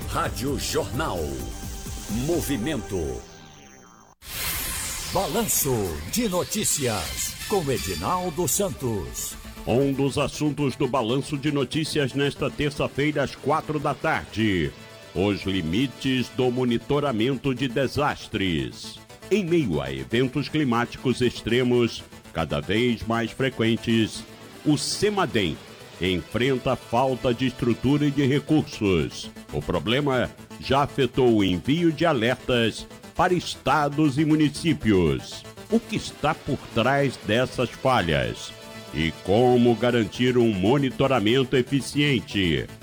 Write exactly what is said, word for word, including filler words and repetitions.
Rádio Jornal. Movimento. Balanço de Notícias, com Edinaldo Santos. Um dos assuntos do Balanço de Notícias nesta terça-feira, às quatro da tarde. Os limites do monitoramento de desastres. Em meio a eventos climáticos extremos, cada vez mais frequentes, o CEMADEM enfrenta falta de estrutura e de recursos. O problema já afetou o envio de alertas para estados e municípios. O que está por trás dessas falhas? E como garantir um monitoramento eficiente?